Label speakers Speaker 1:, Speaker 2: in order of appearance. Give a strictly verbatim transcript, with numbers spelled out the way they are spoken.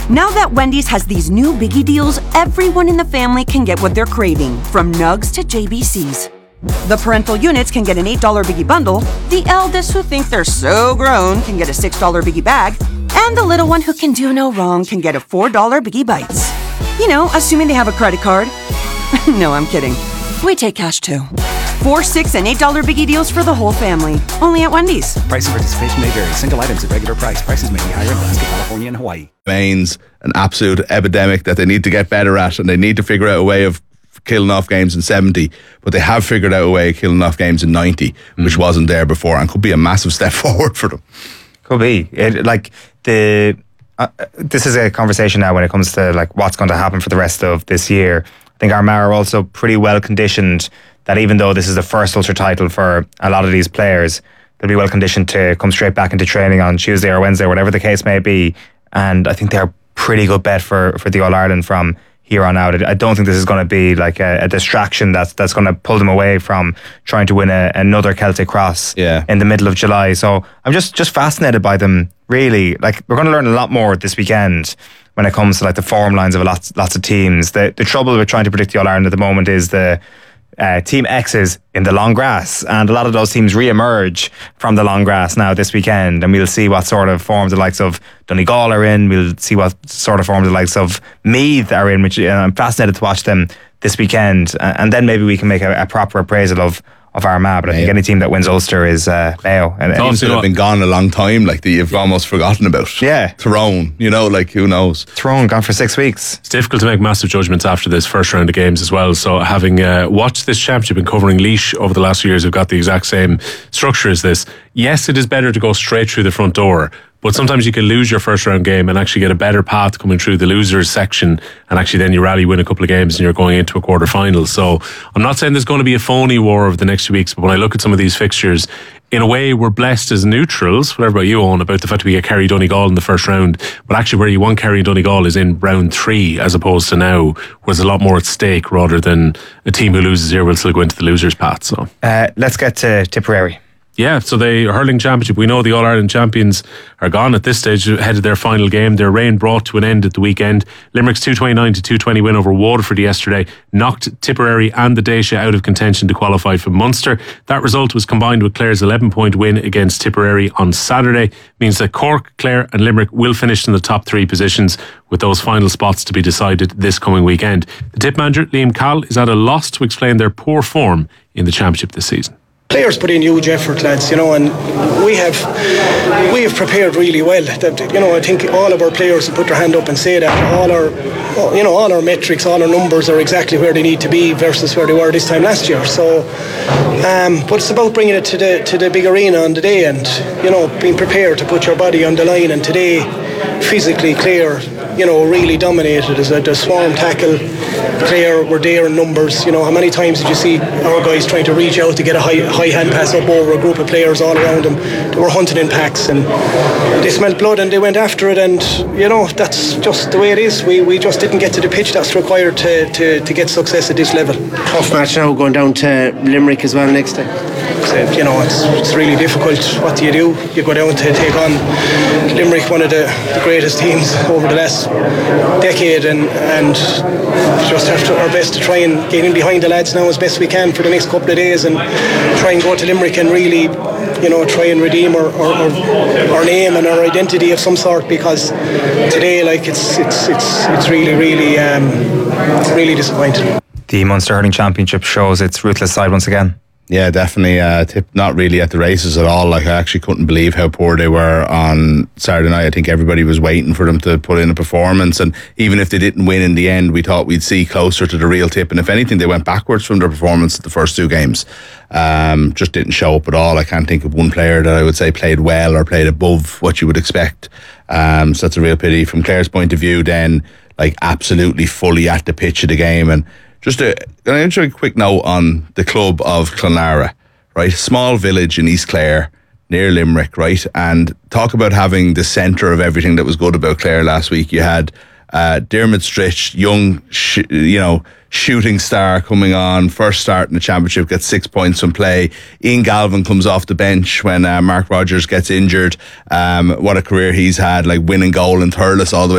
Speaker 1: Now that Wendy's has these new biggie deals, everyone in the family can get what they're craving, from nugs to J B Cs. The parental units can get an eight dollars biggie bundle, the eldest who think they're so grown can get a six dollars biggie bag, and the little one who can do no wrong can get a four dollars biggie bites. You know, assuming they have a credit card. No, I'm kidding. We take cash too. Four, six, and eight dollar biggie deals for the whole family. Only at Wendy's.
Speaker 2: Price and participation may vary. Single items at regular price. Prices may be higher in Alaska, California, and Hawaii.
Speaker 3: Remains an absolute epidemic that they need to get better at, and they need to figure out a way of killing off games in seventy, but they have figured out a way of killing off games in ninety, mm. which wasn't there before, and could be a massive step forward for them.
Speaker 4: Could be. It, like the uh, this is a conversation now when it comes to like what's going to happen for the rest of this year. I think Armagh are also pretty well conditioned that even though this is the first Ulster title for a lot of these players, they'll be well conditioned to come straight back into training on Tuesday or Wednesday, whatever the case may be. And I think they're a pretty good bet for, for the All-Ireland from here on out. I don't think this is going to be like a, a distraction that's that's going to pull them away from trying to win a, another Celtic Cross
Speaker 3: yeah.
Speaker 4: in the middle of July. So I'm just, just fascinated by them, really. Like, we're going to learn a lot more this weekend when it comes to like the form lines of lots lots of teams. The the trouble with trying to predict the All-Ireland at the moment is the uh, Team X's in the long grass, and a lot of those teams re-emerge from the long grass now this weekend, and we'll see what sort of form the likes of Donegal are in. We'll see what sort of form the likes of Meath are in, which uh, I'm fascinated to watch them this weekend, uh, and then maybe we can make a, a proper appraisal of of Armagh. But I think yeah. any team that wins Ulster is uh, Mayo. And
Speaker 3: teams that have been gone a long time, like that you've almost forgotten about.
Speaker 4: Yeah.
Speaker 3: Tyrone, you know, like who knows?
Speaker 4: Tyrone gone for six weeks.
Speaker 5: It's difficult to make massive judgments after this first round of games as well. So having uh, watched this championship and covering Laois over the last few years, we've got the exact same structure as this. Yes, it is better to go straight through the front door, but sometimes you can lose your first round game and actually get a better path coming through the losers section, and actually then you rally, win a couple of games, and you're going into a quarter final. So I'm not saying there's going to be a phony war over the next few weeks, but when I look at some of these fixtures, in a way we're blessed as neutrals, whatever about you, Owen, about the fact that we get Kerry Donegal in the first round, but actually where you want Kerry Donegal is in round three as opposed to now, where there's a lot more at stake rather than a team who loses here will still go into the losers path. So
Speaker 4: uh, let's get to Tipperary.
Speaker 5: Yeah, so the hurling championship, we know the All-Ireland champions are gone at this stage, ahead of their final game. Their reign brought to an end at the weekend. Limerick's two twenty-nine to two twenty win over Waterford yesterday knocked Tipperary and the Dacia out of contention to qualify for Munster. That result was combined with Clare's eleven point win against Tipperary on Saturday. Means that Cork, Clare and Limerick will finish in the top three positions, with those final spots to be decided this coming weekend. The tip manager, Liam Call, is at a loss to explain their poor form in the championship this season.
Speaker 6: Players put in huge effort, lads, you know, and we have we have prepared really well. That, you know, I think all of our players will put their hand up and say that all our, you know, all our metrics, all our numbers are exactly where they need to be versus where they were this time last year. So, um, but it's about bringing it to the to the big arena on the day, and you know, being prepared to put your body on the line. And today, physically clear, you know, really dominated as a the swarm tackle. Clare were there in numbers. You know, how many times did you see our guys trying to reach out to get a high high hand pass up over a group of players all around them? They were hunting in packs, and they smelled blood and they went after it. And you know, that's just the way it is. We we just didn't get to the pitch that's required to to, to get success at this level.
Speaker 7: Tough match now, going down to Limerick as well next time.
Speaker 6: So, you know, it's it's really difficult. What do you do? You go down to take on Limerick, one of the, the greatest teams over the last decade, and and just have to our best to try and get in behind the lads now as best we can for the next couple of days, and try and go to Limerick and really, you know, try and redeem our, our, our, our name and our identity of some sort, because today, like, it's it's it's it's really really um, really disappointing.
Speaker 4: The Munster Hurling Championship shows its ruthless side once again.
Speaker 3: Yeah, definitely. Uh, tip, not really at the races at all. Like, I actually couldn't believe how poor they were on Saturday night. I think everybody was waiting for them to put in a performance, and even if they didn't win in the end, we thought we'd see closer to the real Tip. And if anything, they went backwards from their performance the first two games. Um, just didn't show up at all. I can't think of one player that I would say played well or played above what you would expect. Um, so that's a real pity. From Clare's point of view, then, like, absolutely fully at the pitch of the game. And just a, can I enter a quick note on the club of Clonlara, right? Small village in East Clare, near Limerick, right? And talk about having the centre of everything that was good about Clare last week. You had uh, Dermot Stritch, young, sh- you know, shooting star coming on, first start in the championship, gets six points from play. Ian Galvin comes off the bench when uh, Mark Rogers gets injured. Um, what a career he's had, like winning goal in Thurles all the way